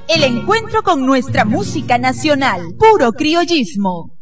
El encuentro con nuestra música nacional, puro criollismo.